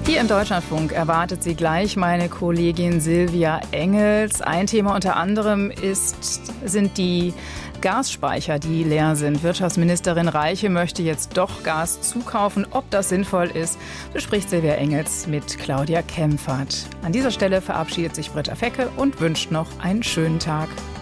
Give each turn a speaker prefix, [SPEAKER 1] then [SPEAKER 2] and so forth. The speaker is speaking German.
[SPEAKER 1] Hier im Deutschlandfunk erwartet Sie gleich meine Kollegin Silvia Engels. Ein Thema unter anderem sind die Gasspeicher, die leer sind. Wirtschaftsministerin Reiche möchte jetzt doch Gas zukaufen. Ob das sinnvoll ist, bespricht Silvia Engels mit Claudia Kempfert. An dieser Stelle verabschiedet sich Britta Fecke und wünscht noch einen schönen Tag.